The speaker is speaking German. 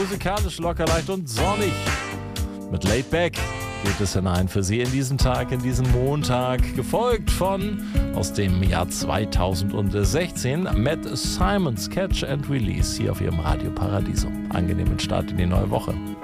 musikalisch locker, leicht und sonnig. Mit Laid Back geht es hinein für Sie in diesen Tag, in diesen Montag, gefolgt von aus dem Jahr 2016 Matt Simons Catch and Release hier auf Ihrem Radio Paradiso. Angenehmen Start in die neue Woche.